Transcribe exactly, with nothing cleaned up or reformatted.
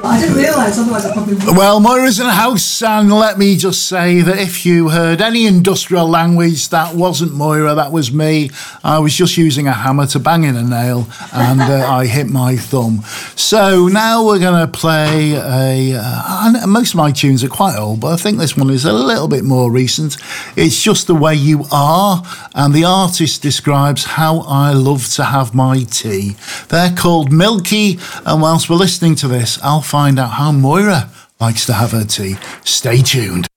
I didn't realise, otherwise I probably would. Well, Moira's in the house, and let me just say that if you heard any industrial language, that wasn't Moira, that was me. I was just using a hammer to bang in a nail, and uh, I hit my thumb. So now we're going to play a... Uh, most of my tunes are quite old, but I think this one is a little bit more recent. It's Just the Way You Are, and the artist describes how I love to have my tea. They're called Milky, and whilst we're listening to this, I'll find out how Moira likes to have her tea. Stay tuned.